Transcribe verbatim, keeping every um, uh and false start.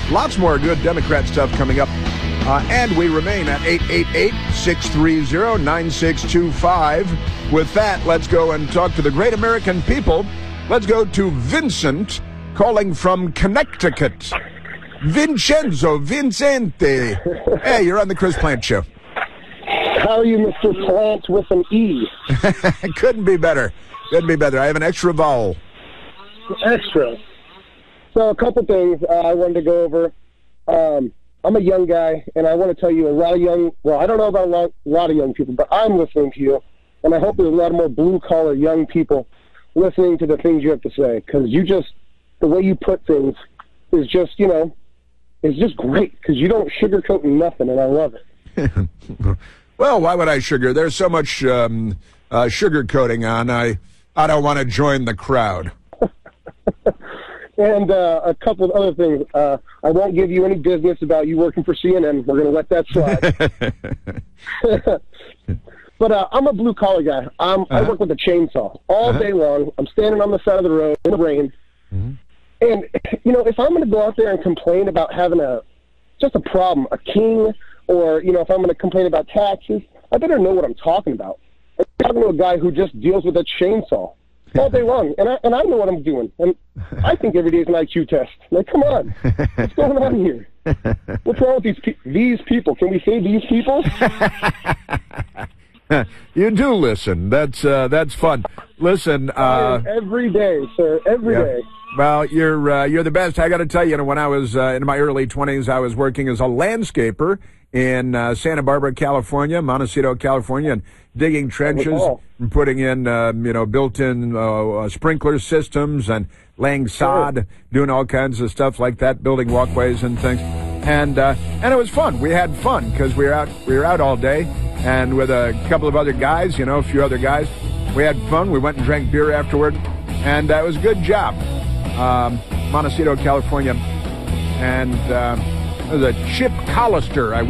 Lots more good Democrat stuff coming up. Uh, and we remain at eight eight eight, six three zero, nine six two five. With that, let's go and talk to the great American people. Let's go to Vincent, calling from Connecticut. Vincenzo, Vincente. Hey, you're on the Chris Plant Show. How are you, Mister Plant with an E? Couldn't be better. Couldn't be better. I have an extra vowel. Extra. So a couple things uh, I wanted to go over. Um, I'm a young guy, and I want to tell you a lot of young, well, I don't know about a lot, a lot of young people, but I'm listening to you, and I hope there's a lot more blue-collar young people listening to the things you have to say, because you just, the way you put things is just, you know, is just great, because you don't sugarcoat nothing, and I love it. Well, why would I sugar? There's so much um, uh, sugarcoating on, I, I don't want to join the crowd. And uh, a couple of other things. Uh, I won't give you any business about you working for C N N. We're going to let that slide. But uh, I'm a blue-collar guy. I'm, uh-huh. I work with a chainsaw all uh-huh. day long. I'm standing on the side of the road in the rain. Mm-hmm. And, you know, if I'm going to go out there and complain about having a just a problem, a king, or, you know, if I'm going to complain about taxes, I better know what I'm talking about. I'm talking to a guy who just deals with a chainsaw all day long, and I and I know what I'm doing. And I think every day is an I Q test. Like, come on, what's going on here? What's wrong with these pe- these people? Can we say these people? You do listen. That's uh, that's fun. Listen, uh, every day, sir. Every yeah. day. Well, you're uh, you're the best. I got to tell you, you know, when I was uh, in my early twenties, I was working as a landscaper in uh, Santa Barbara, California, Montecito, California, and digging trenches and putting in, uh, you know, built-in uh, sprinkler systems and laying sod, sure. doing all kinds of stuff like that, building walkways and things. And uh, and it was fun. We had fun because we were out we were out all day, and with a couple of other guys, you know, a few other guys, we had fun. We went and drank beer afterward, and uh, it was a good job. Um, Montecito, California, and uh, it was a Chip Collister. I